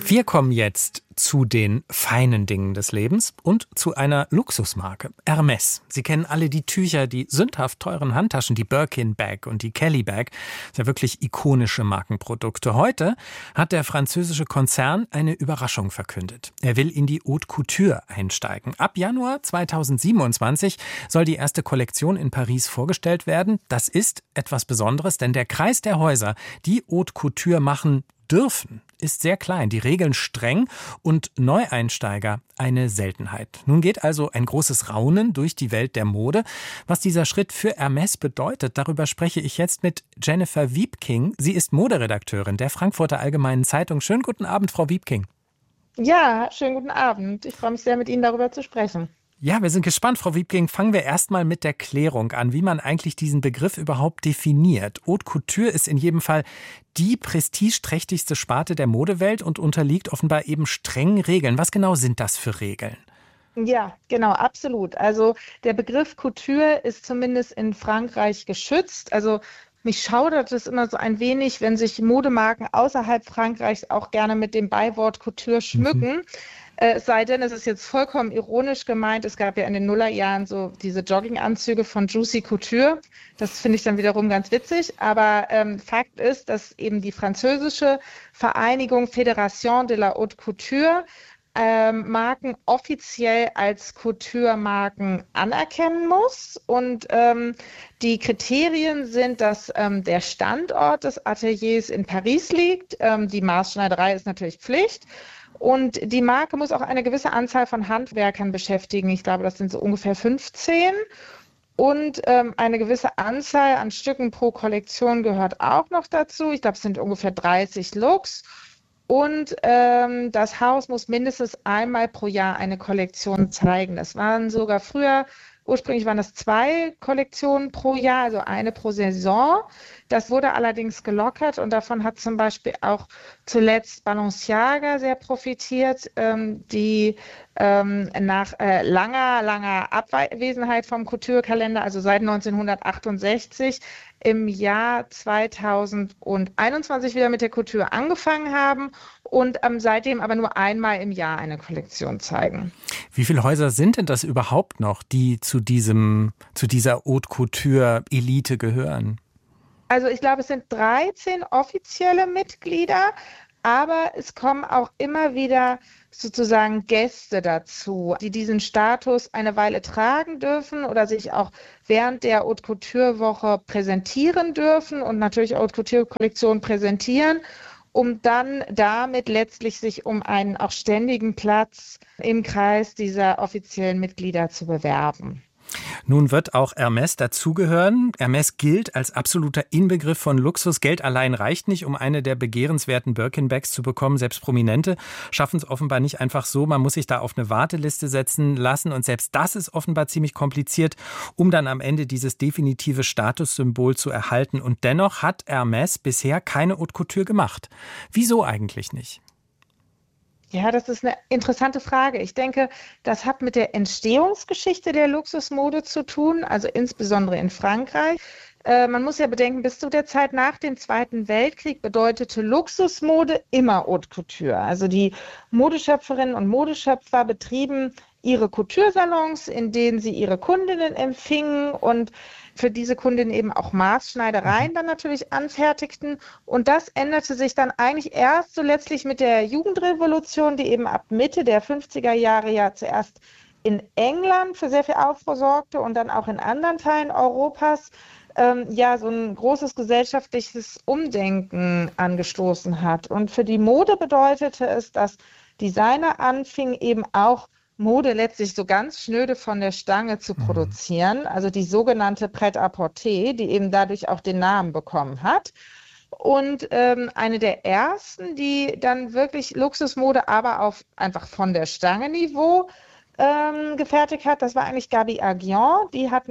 Wir kommen jetzt zu den feinen Dingen des Lebens und zu einer Luxusmarke, Hermès. Sie kennen alle die Tücher, die sündhaft teuren Handtaschen, die Birkin Bag und die Kelly Bag. Das sind ja wirklich ikonische Markenprodukte. Heute hat der französische Konzern eine Überraschung verkündet. Er will in die Haute Couture einsteigen. Ab Januar 2027 soll die erste Kollektion in Paris vorgestellt werden. Das ist etwas Besonderes, denn der Kreis der Häuser, die Haute Couture machen dürfen, ist sehr klein, die Regeln streng und Neueinsteiger eine Seltenheit. Nun geht also ein großes Raunen durch die Welt der Mode. Was dieser Schritt für Hermès bedeutet, darüber spreche ich jetzt mit Jennifer Wiepking. Sie ist Moderedakteurin der Frankfurter Allgemeinen Zeitung. Schönen guten Abend, Frau Wiepking. Ja, schönen guten Abend. Ich freue mich sehr, mit Ihnen darüber zu sprechen. Ja, wir sind gespannt, Frau Wiepking. Fangen wir erstmal mit der Klärung an, wie man eigentlich diesen Begriff überhaupt definiert. Haute Couture ist in jedem Fall die prestigeträchtigste Sparte der Modewelt und unterliegt offenbar eben strengen Regeln. Was genau sind das für Regeln? Ja, genau, absolut. Also der Begriff Couture ist zumindest in Frankreich geschützt. Also mich schaudert es immer so ein wenig, wenn sich Modemarken außerhalb Frankreichs auch gerne mit dem Beiwort Couture schmücken. Es sei denn, es ist jetzt vollkommen ironisch gemeint. Es gab ja in den Nullerjahren so diese Jogginganzüge von Juicy Couture. Das finde ich dann wiederum ganz witzig. Aber Fakt ist, dass eben die französische Vereinigung Fédération de la Haute Couture Marken offiziell als Couture-Marken anerkennen muss. Und die Kriterien sind, dass der Standort des Ateliers in Paris liegt. Die Maßschneiderei ist natürlich Pflicht. Und die Marke muss auch eine gewisse Anzahl von Handwerkern beschäftigen. Ich glaube, das sind so ungefähr 15. Und eine gewisse Anzahl an Stücken pro Kollektion gehört auch noch dazu. Ich glaube, es sind ungefähr 30 Looks. Und das Haus muss mindestens einmal pro Jahr eine Kollektion zeigen. Das waren sogar früher, ursprünglich waren das 2 Kollektionen pro Jahr, also eine pro Saison. Das wurde allerdings gelockert und davon hat zum Beispiel auch zuletzt Balenciaga sehr profitiert, die nach langer Abwesenheit vom Couture-Kalender, also seit 1968, im Jahr 2021 wieder mit der Couture angefangen haben und seitdem aber nur einmal im Jahr eine Kollektion zeigen. Wie viele Häuser sind denn das überhaupt noch, die zu dieser Haute Couture-Elite gehören? Also ich glaube, es sind 13 offizielle Mitglieder, aber es kommen auch immer wieder sozusagen Gäste dazu, die diesen Status eine Weile tragen dürfen oder sich auch während der Haute Couture Woche präsentieren dürfen und natürlich Haute Couture Kollektion präsentieren, um dann damit letztlich sich um einen auch ständigen Platz im Kreis dieser offiziellen Mitglieder zu bewerben. Nun wird auch Hermès dazugehören. Hermès gilt als absoluter Inbegriff von Luxus. Geld allein reicht nicht, um eine der begehrenswerten Birkin-Bags zu bekommen. Selbst Prominente schaffen es offenbar nicht einfach so. Man muss sich da auf eine Warteliste setzen lassen. Und selbst das ist offenbar ziemlich kompliziert, um dann am Ende dieses definitive Statussymbol zu erhalten. Und dennoch hat Hermès bisher keine Haute Couture gemacht. Wieso eigentlich nicht? Ja, das ist eine interessante Frage. Ich denke, das hat mit der Entstehungsgeschichte der Luxusmode zu tun, also insbesondere in Frankreich. Man muss ja bedenken, bis zu der Zeit nach dem Zweiten Weltkrieg bedeutete Luxusmode immer Haute Couture. Also die Modeschöpferinnen und Modeschöpfer betrieben ihre Couture-Salons, in denen sie ihre Kundinnen empfingen und für diese Kundinnen eben auch Maßschneidereien dann natürlich anfertigten. Und das änderte sich dann eigentlich erst so letztlich mit der Jugendrevolution, die eben ab Mitte der 50er Jahre ja zuerst in England für sehr viel Aufruhr sorgte und dann auch in anderen Teilen Europas so ein großes gesellschaftliches Umdenken angestoßen hat. Und für die Mode bedeutete es, dass Designer anfingen, eben auch Mode letztlich so ganz schnöde von der Stange zu produzieren, also die sogenannte Prêt-à-porter, die eben dadurch auch den Namen bekommen hat. Und eine der ersten, die dann wirklich Luxusmode, aber auf einfach von der Stange Niveau gefertigt hat, das war eigentlich Gaby Aguillon. Die hat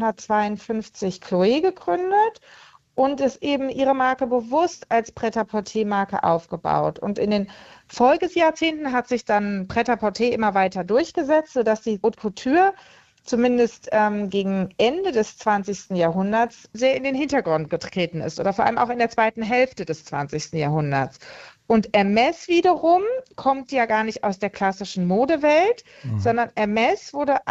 1952 Chloé gegründet und ist eben ihre Marke bewusst als Prêt-à-porter-Marke aufgebaut. Und in den Folgejahrzehnten hat sich dann Prêt-à-porter immer weiter durchgesetzt, sodass die Haute Couture zumindest gegen Ende des 20. Jahrhunderts sehr in den Hintergrund getreten ist oder vor allem auch in der zweiten Hälfte des 20. Jahrhunderts. Und Hermès wiederum kommt ja gar nicht aus der klassischen Modewelt, sondern Hermès wurde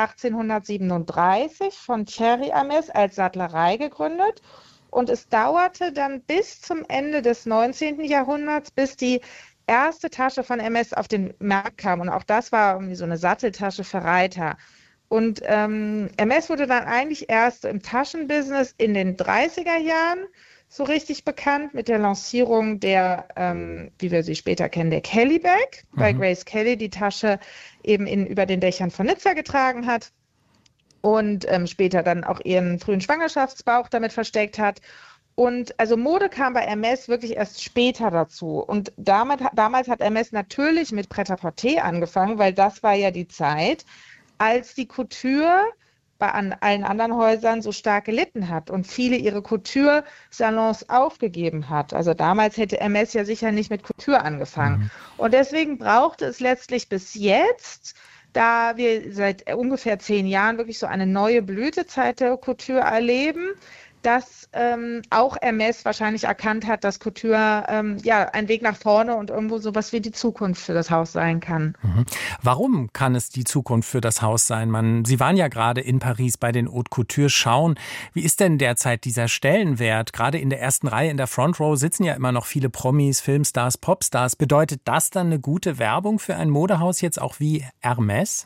1837 von Thierry Hermès als Sattlerei gegründet. Und es dauerte dann bis zum Ende des 19. Jahrhunderts, bis die erste Tasche von Hermès auf den Markt kam. Und auch das war irgendwie so eine Satteltasche für Reiter. Und Hermès wurde dann eigentlich erst im Taschenbusiness in den 30er Jahren so richtig bekannt mit der Lancierung der, wie wir sie später kennen, der Kelly Bag, weil Grace Kelly die Tasche eben über den Dächern von Nizza getragen hat und später dann auch ihren frühen Schwangerschaftsbauch damit versteckt hat. Und also Mode kam bei Hermès wirklich erst später dazu. Und damals hat Hermès natürlich mit Prêt-à-porter angefangen, weil das war ja die Zeit, als die Couture bei allen anderen Häusern so stark gelitten hat und viele ihre Couture-Salons aufgegeben hat. Also damals hätte Hermès ja sicher nicht mit Couture angefangen. Und deswegen brauchte es letztlich bis jetzt, da wir seit ungefähr 10 Jahren wirklich so eine neue Blütezeit der Couture erleben, dass auch Hermès wahrscheinlich erkannt hat, dass Couture ein Weg nach vorne und irgendwo sowas wie die Zukunft für das Haus sein kann. Warum kann es die Zukunft für das Haus sein? Sie waren ja gerade in Paris bei den Haute Couture schauen. Wie ist denn derzeit dieser Stellenwert? Gerade in der ersten Reihe, in der Front Row sitzen ja immer noch viele Promis, Filmstars, Popstars. Bedeutet das dann eine gute Werbung für ein Modehaus jetzt auch wie Hermès?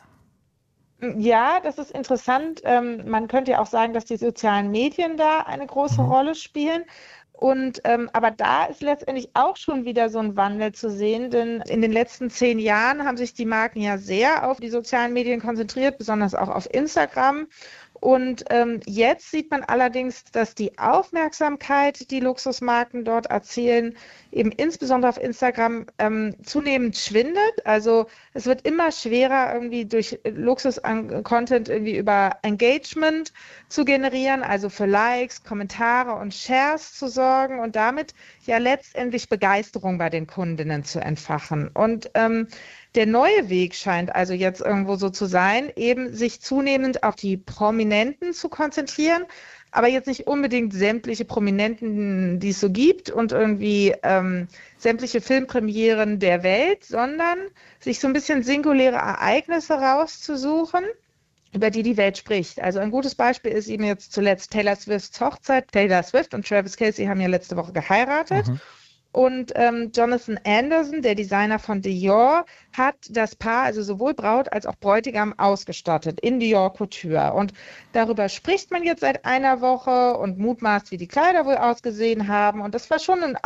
Ja, das ist interessant. Man könnte ja auch sagen, dass die sozialen Medien da eine große Rolle spielen. Aber da ist letztendlich auch schon wieder so ein Wandel zu sehen, denn in den letzten 10 Jahren haben sich die Marken ja sehr auf die sozialen Medien konzentriert, besonders auch auf Instagram. Und jetzt sieht man allerdings, dass die Aufmerksamkeit, die Luxusmarken dort erzielen, eben insbesondere auf Instagram zunehmend schwindet. Also es wird immer schwerer, irgendwie durch Luxus-Content irgendwie über Engagement zu generieren, also für Likes, Kommentare und Shares zu sorgen und damit ja letztendlich Begeisterung bei den Kundinnen zu entfachen. Und der neue Weg scheint also jetzt irgendwo so zu sein, eben sich zunehmend auf die Prominenten zu konzentrieren, aber jetzt nicht unbedingt sämtliche Prominenten, die es so gibt und irgendwie sämtliche Filmpremieren der Welt, sondern sich so ein bisschen singuläre Ereignisse rauszusuchen, über die Welt spricht. Also ein gutes Beispiel ist eben jetzt zuletzt Taylor Swifts Hochzeit. Taylor Swift und Travis Kelce haben ja letzte Woche geheiratet. Und Jonathan Anderson, der Designer von Dior, hat das Paar, also sowohl Braut als auch Bräutigam, ausgestattet in Dior Couture. Und darüber spricht man jetzt seit einer Woche und mutmaßt, wie die Kleider wohl ausgesehen haben. Und das war schon ein